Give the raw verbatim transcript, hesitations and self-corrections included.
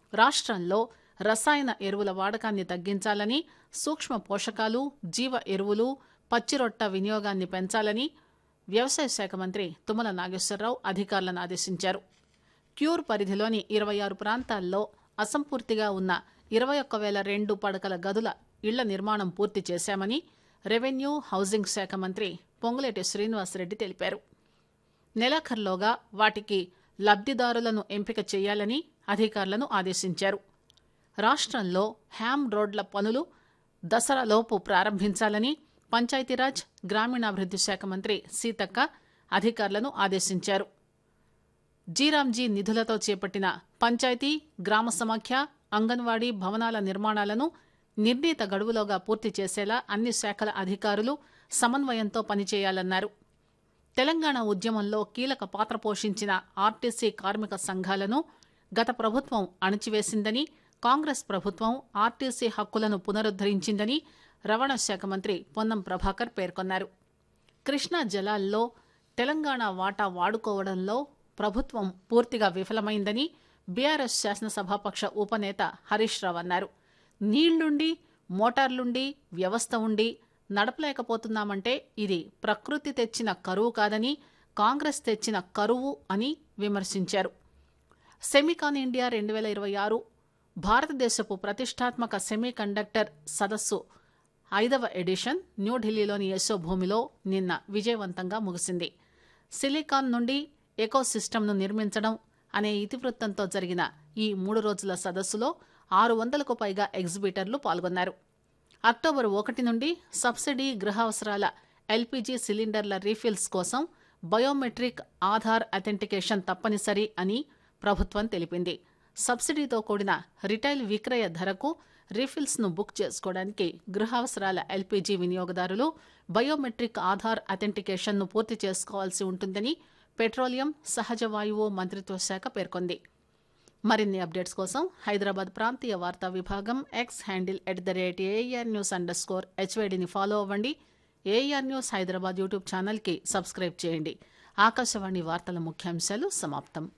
రాష్ట్రంలో రసాయన ఎరువుల వాడకాన్ని తగ్గించాలని, సూక్ష్మ పోషకాలు, జీవ ఎరువులు, పచ్చిరొట్ట వినియోగాన్ని పెంచాలని వ్యవసాయ శాఖ మంత్రి తుమ్మల నాగేశ్వరరావు అధికారులను ఆదేశించారు. క్యూర్ పరిధిలోని ఇరవై ఆరు ప్రాంతాల్లో అసంపూర్తిగా ఉన్న ఇరవై ఒక్క వేల రెండు పడకల గదుల ఇళ్ల నిర్మాణం పూర్తి చేశామని రెవెన్యూ, హౌసింగ్ శాఖ మంత్రి పొంగులేటి శ్రీనివాసరెడ్డి తెలిపారు. నెలాఖరులోగా వాటికి లబ్దిదారులను ఎంపిక చేయాలని అధికారులను ఆదేశించారు. రాష్ట్రంలో హ్యామ్ రోడ్ల పనులు దసరాలోపు ప్రారంభించాలని పంచాయతీరాజ్, గ్రామీణాభివృద్ది శాఖ మంత్రి సీతక్క అధికారులను ఆదేశించారు. జీరాంజీ నిధులతో చేపట్టిన పంచాయతీ, గ్రామ సమాఖ్య, అంగన్వాడీ భవనాల నిర్మాణాలను నిర్ణీత గడువులోగా పూర్తి చేసేలా అన్ని శాఖల అధికారులు సమన్వయంతో పనిచేయాలన్నారు. తెలంగాణ ఉద్యమంలో కీలక పాత్ర పోషించిన ఆర్టీసీ కార్మిక సంఘాలను గత ప్రభుత్వం అణచివేసిందని, కాంగ్రెస్ ప్రభుత్వం ఆర్టీసీ హక్కులను పునరుద్దరించిందని రవాణా శాఖ మంత్రి పొన్నం ప్రభాకర్ పేర్కొన్నారు. కృష్ణా జలాల్లో తెలంగాణ వాటా వాడుకోవడంలో ప్రభుత్వం పూర్తిగా విఫలమైందని బీఆర్ఎస్ శాసనసభాపక్ష ఉపనేత హరీష్ రావు అన్నారు. నీళ్లుండి, మోటార్లుండి, వ్యవస్థ ఉండి నడపలేకపోతున్నామంటే ఇది ప్రకృతి తెచ్చిన కరువు కాదని, కాంగ్రెస్ తెచ్చిన కరువు అని విమర్శించారు. సెమికాన్ ఇండియా రెండు వేల ఇరవై ఆరు భారతదేశపు ప్రతిష్టాత్మక సెమీ కండక్టర్ సదస్సు ఐదవ ఎడిషన్ న్యూఢిల్లీలోని యశోభూమిలో నిన్న విజయవంతంగా ముగిసింది. సిలికాన్ నుండి ఎకో సిస్టమ్ను నిర్మించడం అనే ఇతివృత్తంతో జరిగిన ఈ మూడు రోజుల సదస్సులో ఆరు వందలకు పైగా ఎగ్జిబిటర్లు పాల్గొన్నారు. అక్టోబర్ ఒకటి నుండి సబ్సిడీ గృహావసరాల ఎల్పీజీ సిలిండర్ల రీఫిల్స్ కోసం బయోమెట్రిక్ ఆధార్ అథెంటికేషన్ తప్పనిసరి అని ప్రభుత్వం తెలిపింది. సబ్సిడీతో కూడిన రిటైల్ విక్రయ ధరకు రీఫిల్స్ ను బుక్ చేసుకోవడానికి గృహావసరాల ఎల్పీజీ వినియోగదారులు బయోమెట్రిక్ ఆధార్ అథెంటికేషన్ ను పూర్తి చేసుకోవాల్సి ఉంటుందని పెట్రోలియం, సహజ వాయువు మంత్రిత్వ శాఖ పేర్కొంది. మరిన్ని అప్డేట్స్ కోసం హైదరాబాద్ ప్రాంతీయ వార్తా విభాగం X handle at the rate AR news under score హెచ్వైడిని follow అవ్వండి. ఏఆర్ న్యూస్ హైదరాబాద్ యూట్యూబ్ ఛానల్కి సబ్స్క్రైబ్ చేయండి. ఆకాశవాణి వార్తల ముఖ్యాంశాలు సమాప్తం.